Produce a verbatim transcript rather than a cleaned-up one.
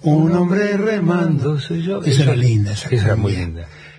un hombre remando soy yo. Esa era linda, esa Esa era muy canción. linda.